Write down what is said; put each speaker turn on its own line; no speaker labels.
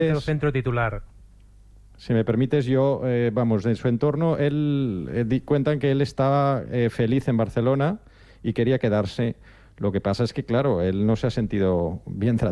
el centro titular.
Si me permites, yo, vamos, en su entorno, cuentan que él estaba feliz en Barcelona y quería quedarse. Lo que pasa es que, claro, él no se ha sentido bien tratado.